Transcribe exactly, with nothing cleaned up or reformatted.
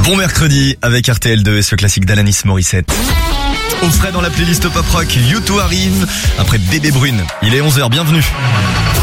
Bon mercredi avec R T L deux et ce classique d'Alanis Morissette. Au frais dans la playlist pop rock, U deux arrive après Bébé Brune. Il est onze heures, bienvenue.